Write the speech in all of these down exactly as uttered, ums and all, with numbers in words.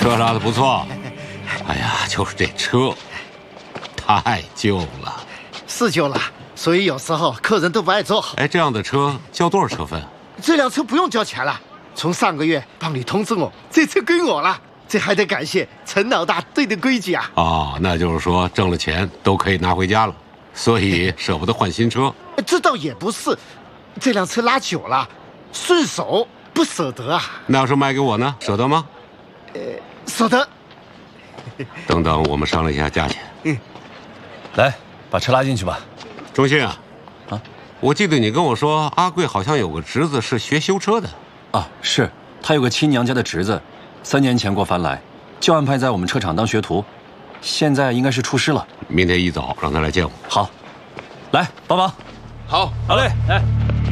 车拉的不错。哎呀，就是这车太旧了。 是旧了，所以有时候客人都不爱坐。 哎，这样的车交多少车费？ 这辆车不用交钱了。从上个月帮你通知我，这车归我了。这还得感谢陈老大对的规矩啊。 哦，那就是说挣了钱都可以拿回家了，所以舍不得换新车。 这倒也不是，这辆车拉久了，顺手不舍得啊。 那要是卖给我呢，舍得吗？ 呃，舍得。 等等，我们商量一下价钱。 嗯， 来，把车拉进去吧。 钟信啊， 啊， 我记得你跟我说，阿贵好像有个侄子是学修车的。 啊，是他有个亲娘家的侄子，三年前过番来，就安排在我们车厂当学徒，现在应该是出师了。 明天一早让他来见我。 好，来帮忙。 好， 好嘞，来，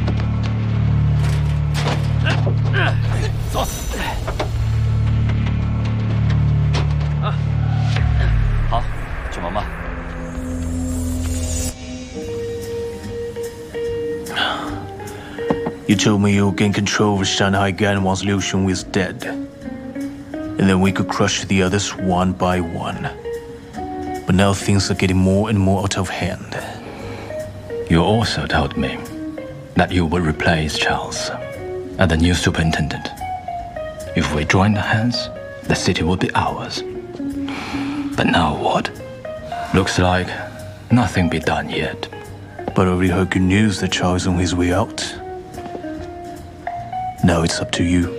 走。啊，好，去忙吧。 You told me you'll gain control of Shanghai Gan once Liu Xun is dead. And then we could crush the others one by one. But now things are getting more and more out of hand. You also told me that you would replace Charles as the new superintendent. If we join the hands, the city will be ours. But now what? Looks like nothing be done yet. But I already heard good news that Charles is on his way out. Now it's up to you.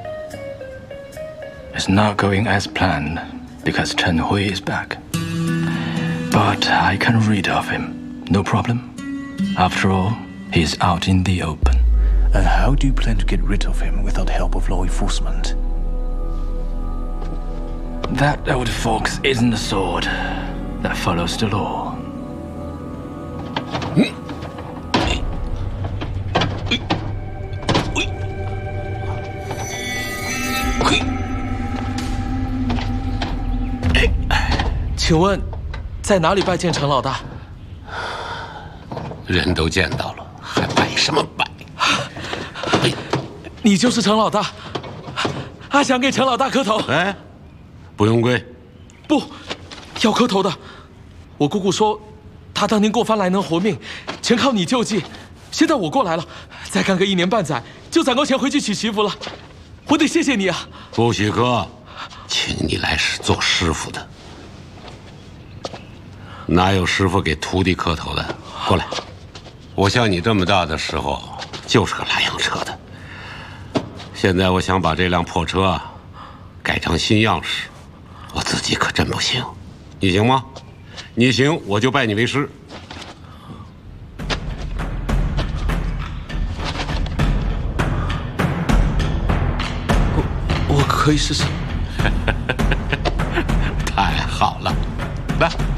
It's not going as planned because Chen Hui is back. But I can rid of him, no problem. After all, he is out in the open. And how do you plan to get rid of him without help of law enforcement? That old fox isn't the sword that follows the law. 请问，在哪里拜见陈老大？ 人都见到了，还拜什么拜？ 你就是陈老大，阿想给陈老大磕头。 哎，不用跪。 不，要磕头的。我姑姑说，她当年过番来能活命，全靠你救济。现在我过来了，再干个一年半载，就攒够钱回去娶媳妇了。我得谢谢你啊！ 不许磕，请你来是做师傅的。哪有师傅给徒弟磕头的？过来，我像你这么大的时候，就是个拉洋车的。现在我想把这辆破车啊，改成新样式，我自己可真不行。你行吗？你行，我就拜你为师。 我我可以试试。 太好了，来。